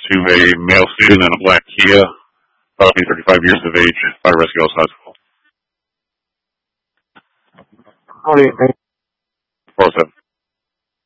to a male student in a black Kia, probably 35 years of age, Fire Rescue House High School. Tony,